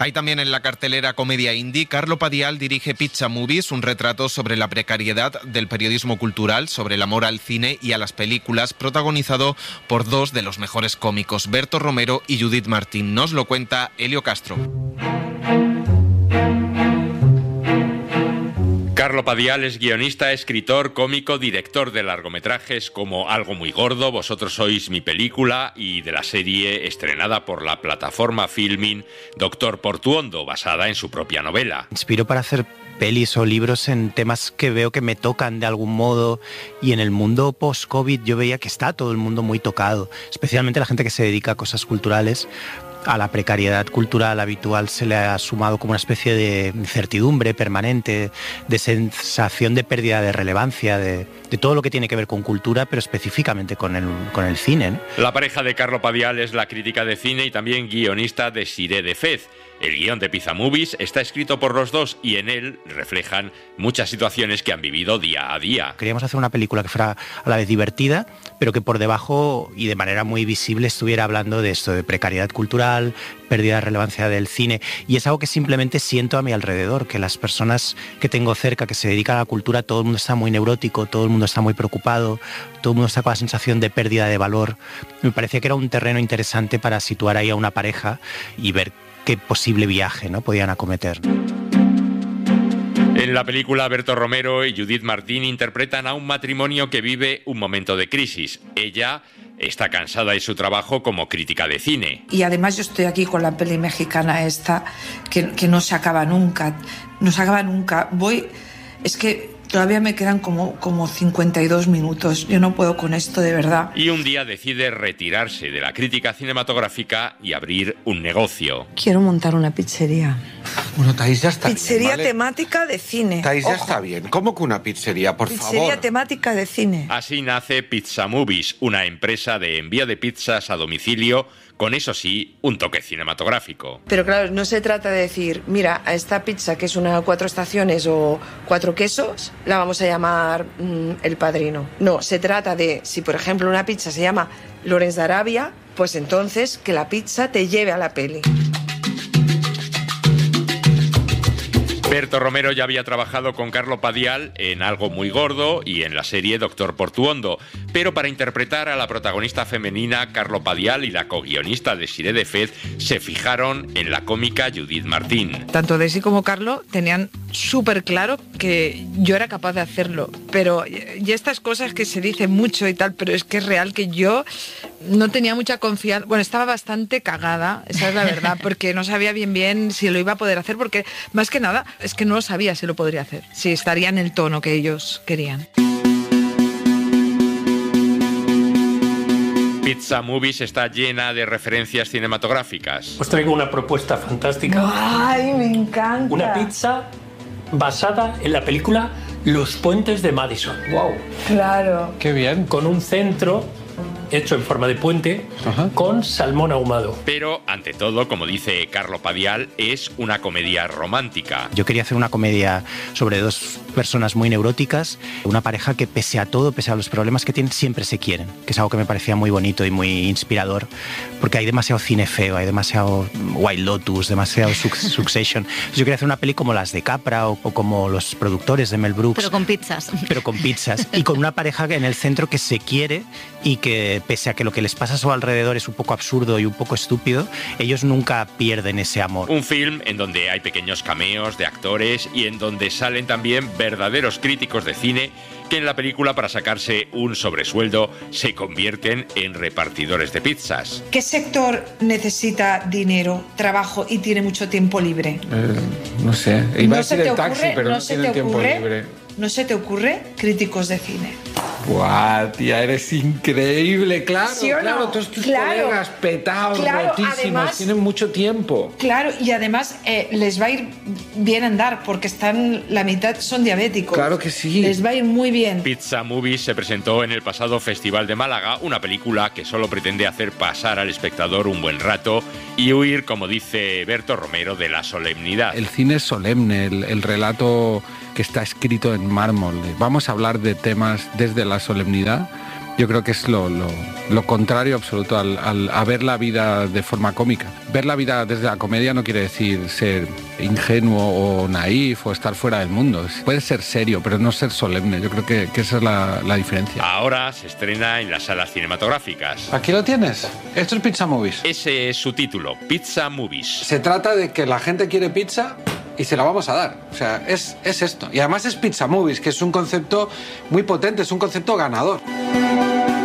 Hay también en la cartelera comedia indie. Carlo Padial dirige Pizza Movies, un retrato sobre la precariedad del periodismo cultural, sobre el amor al cine y a las películas, protagonizado por dos de los mejores cómicos, Berto Romero y Judith Martín. Nos lo cuenta Elio Castro. Carlo Padial es guionista, escritor, cómico, director de largometrajes como Algo muy gordo, Vosotros sois mi película, y de la serie estrenada por la plataforma Filmin Doctor Portuondo, basada en su propia novela. Inspiro para hacer pelis o libros en temas que veo que me tocan de algún modo, y en el mundo post-COVID yo veía que está todo el mundo muy tocado, especialmente la gente que se dedica a cosas culturales. A la precariedad cultural habitual se le ha sumado como una especie de incertidumbre permanente, de sensación de pérdida de relevancia, de todo lo que tiene que ver con cultura, pero específicamente con el cine, ¿no? La pareja de Carlo Padial es la crítica de cine y también guionista de Siré de Fez. El guión de Pizza Movies está escrito por los dos y en él reflejan muchas situaciones que han vivido día a día. Queríamos hacer una película que fuera a la vez divertida, pero que por debajo y de manera muy visible estuviera hablando de esto, de precariedad cultural, pérdida de relevancia del cine. Y es algo que simplemente siento a mi alrededor, que las personas que tengo cerca, que se dedican a la cultura, todo el mundo está muy neurótico, todo el mundo está muy preocupado, todo el mundo está con la sensación de pérdida de valor. Me parecía que era un terreno interesante para situar ahí a una pareja y ver qué posible viaje, ¿no?, podían acometer. En la película, Berto Romero y Judith Martín interpretan a un matrimonio que vive un momento de crisis. Ella está cansada de su trabajo como crítica de cine. Y además yo estoy aquí con la peli mexicana esta, que no se acaba nunca. No se acaba nunca. Es que todavía me quedan como 52 minutos. Yo no puedo con esto, de verdad. Y un día decide retirarse de la crítica cinematográfica y abrir un negocio. Quiero montar una pizzería. Bueno, Thais, ya está Pizzería bien, ¿vale? temática de cine. Thais, ya está bien. ¿Cómo que una pizzería, por favor? Pizzería temática de cine. Así nace Pizza Movies, una empresa de envío de pizzas a domicilio con, eso sí, un toque cinematográfico. Pero claro, no se trata de decir, mira, a esta pizza que es una 4 estaciones o 4 quesos, la vamos a llamar El Padrino. No, se trata de, si por ejemplo una pizza se llama Lorenz de Arabia, pues entonces que la pizza te lleve a la peli. Berto Romero ya había trabajado con Carlo Padial en Algo muy gordo y en la serie Doctor Portuondo, pero para interpretar a la protagonista femenina, Carlo Padial, y la co-guionista de Siré de Fez se fijaron en la cómica Judith Martín. Tanto Daisy como Carlo tenían súper claro que yo era capaz de hacerlo, pero y estas cosas que se dicen mucho y tal, pero es que es real que yo no tenía mucha confianza. Bueno, estaba bastante cagada, esa es la verdad, porque no sabía bien si lo iba a poder hacer, porque más que nada es que no lo sabía si lo podría hacer, si estaría en el tono que ellos querían. Pizza Movies está llena de referencias cinematográficas. Os traigo una propuesta fantástica. ¡Ay, me encanta! Una pizza basada en la película Los puentes de Madison. ¡Wow! Claro. Qué bien. Con un centro hecho en forma de puente, con salmón ahumado. Pero, ante todo, como dice Carlo Padial, es una comedia romántica. Yo quería hacer una comedia sobre dos personas muy neuróticas, una pareja que pese a todo, pese a los problemas que tienen, siempre se quieren, que es algo que me parecía muy bonito y muy inspirador, porque hay demasiado cine feo, hay demasiado White Lotus, demasiado Succession. Yo quería hacer una peli como las de Capra o como los productores de Mel Brooks. Pero con pizzas. Pero con pizzas. Y con una pareja en el centro que se quiere y que, pese a que lo que les pasa a su alrededor es un poco absurdo y un poco estúpido, ellos nunca pierden ese amor. Un film en donde hay pequeños cameos de actores y en donde salen también verdaderos críticos de cine que en la película, para sacarse un sobresueldo, se convierten en repartidores de pizzas. ¿Qué sector necesita dinero, trabajo y tiene mucho tiempo libre? No sé. Iba a decir el taxi, pero no se tiene te tiempo ocurre, libre. ¿No se te ocurre críticos de cine? ¡Buah, tía, eres increíble! Claro, ¿Sí o no? claro, todos tus Claro, colegas petados, claro, rotísimos, además, tienen mucho tiempo. Claro, y además les va a ir bien andar, porque la mitad son diabéticos. Claro que sí. Les va a ir muy bien. Pizza Movies se presentó en el pasado Festival de Málaga, una película que solo pretende hacer pasar al espectador un buen rato y huir, como dice Berto Romero, de la solemnidad. El cine es solemne, el relato que está escrito en mármol. Vamos a hablar de temas desde la solemnidad, Yo creo que es lo contrario absoluto a ver la vida de forma cómica. Ver la vida desde la comedia no quiere decir ser ingenuo o naif o estar fuera del mundo. Puede ser serio, pero no ser solemne. Yo creo que esa es la diferencia. Ahora se estrena en las salas cinematográficas. Aquí lo tienes. Esto es Pizza Movies. Ese es su título, Pizza Movies. Se trata de que la gente quiere pizza y se la vamos a dar. O sea, es esto. Y además es Pizza Movies, que es un concepto muy potente, es un concepto ganador.